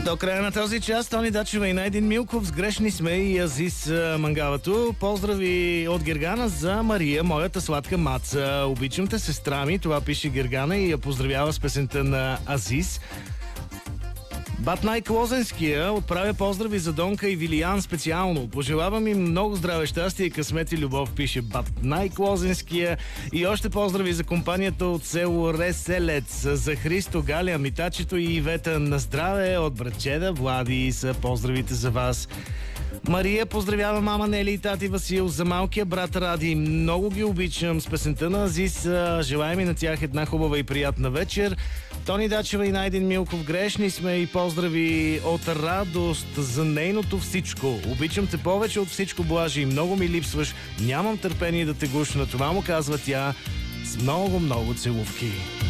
До края на този час Тони Дачева и Найдин Милков, с грешни сме и Азис Мангавато. Поздрави от Гергана за Мария, моята сладка маца. Обичам те, сестра ми, това пише Гергана и я поздравява с песента на Азис. Батнай Клозенския отправя поздрави за Донка и Вилиян специално. Пожелавам им много здраве, щастие, късмет и любов, пише Батнай Клозенския. И още поздрави за компанията от село Реселец, за Христо, Галя, Митачето и Ивета. На здраве от братчеда Влади са поздравите за вас. Мария поздравява мама Нели и тати Васил, за малкия брат Ради. Много ги обичам. С песента на Азис желаем и на тях една хубава и приятна вечер. Тони Дачева и Найдин Милков, грешни сме, и поздрави от Радост за нейното всичко. Обичам те повече от всичко, Блажи, и много ми липсваш. Нямам търпение да те гушна. Това му казва тя с много целувки.